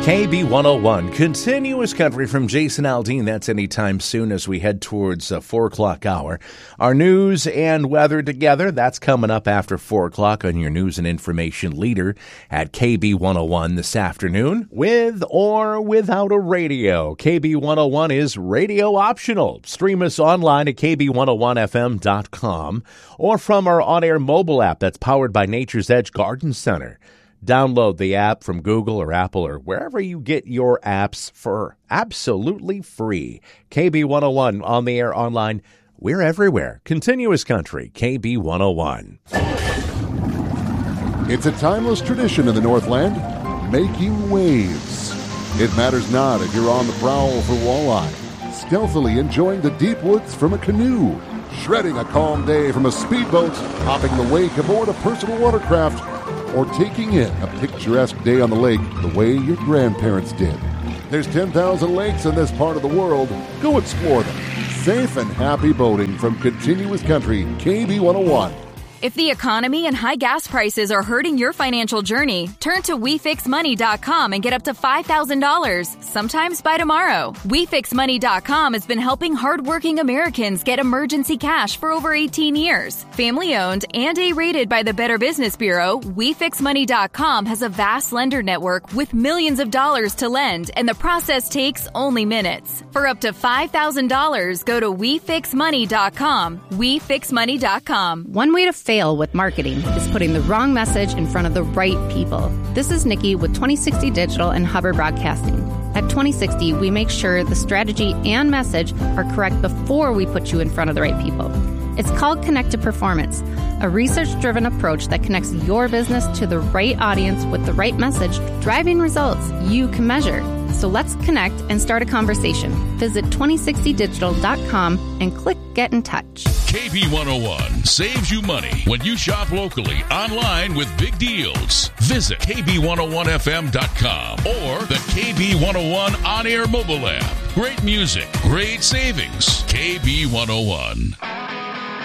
KB101, continuous country from Jason Aldean. That's anytime soon as we head towards 4 o'clock hour. Our news and weather together, that's coming up after 4 o'clock on your news and information leader at KB101 this afternoon. With or without a radio, KB101 is radio optional. Stream us online at KB101FM.com or from our on-air mobile app that's powered by Nature's Edge Garden Center. Download the app from Google or Apple or wherever you get your apps for absolutely free. KB101 on the air, online. We're everywhere. Continuous country, KB101. It's a timeless tradition in the Northland, making waves. It matters not if you're on the prowl for walleye, stealthily enjoying the deep woods from a canoe, shredding a calm day from a speedboat, hopping the wake aboard a personal watercraft, or taking in a picturesque day on the lake the way your grandparents did. There's 10,000 lakes in this part of the world. Go explore them. Safe and happy boating from Continuous Country, KB101. If the economy and high gas prices are hurting your financial journey, turn to WeFixMoney.com and get up to $5,000, sometimes by tomorrow. WeFixMoney.com has been helping hardworking Americans get emergency cash for over 18 years. Family-owned and A-rated by the Better Business Bureau, WeFixMoney.com has a vast lender network with millions of dollars to lend, and the process takes only minutes. For up to $5,000, go to WeFixMoney.com. WeFixMoney.com. One way to fail with marketing is putting the wrong message in front of the right people. This is Nikki with 2060 Digital and Hubbard Broadcasting. At 2060, we make sure the strategy and message are correct before we put you in front of the right people. It's called Connected Performance, a research-driven approach that connects your business to the right audience with the right message, driving results you can measure. So let's connect and start a conversation. Visit 2060digital.com and click Get in Touch. KB101 saves you money when you shop locally online with big deals. Visit KB101FM.com or the KB101 on-air mobile app. Great music, great savings. KB101.